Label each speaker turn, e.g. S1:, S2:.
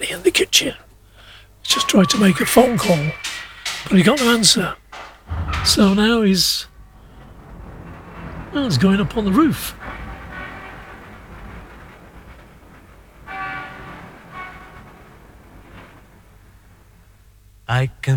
S1: quietly in the kitchen. He's just tried to make a phone call, but he got no answer. So now he's going up on the roof.
S2: I can